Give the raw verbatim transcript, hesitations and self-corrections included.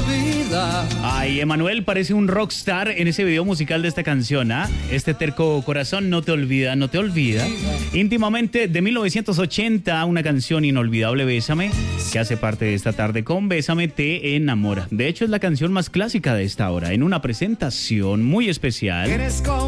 vida. Ay, Emanuel parece un rockstar en ese video musical de esta canción, ¿ah? Este terco corazón no te olvida, no te olvida. Íntimamente de mil novecientos ochenta, una canción inolvidable, Bésame, que hace parte de esta tarde con Bésame te enamora. De hecho, es la canción más clásica de esta hora, en una presentación muy especial.